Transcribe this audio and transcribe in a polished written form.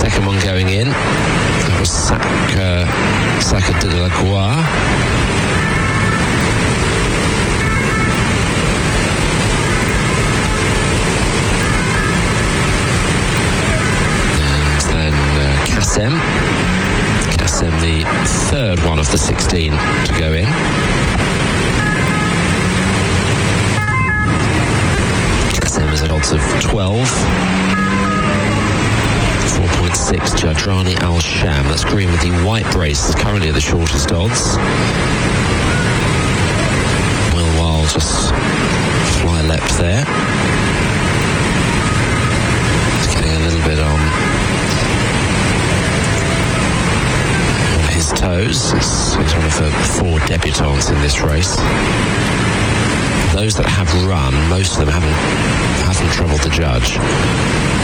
Second one going in. That was Sacre de la Gloire. And then Kassem, the third one of the 16 to go in. Kassem is at odds of 12. 4.6 Jadrani Al Sham. That's green with the white brace. Is currently at the shortest odds. Will Wild just fly leapt there. He's getting a little bit on his toes. He's one of the 4 debutants in this race. Those that have run, most of them haven't troubled the judge.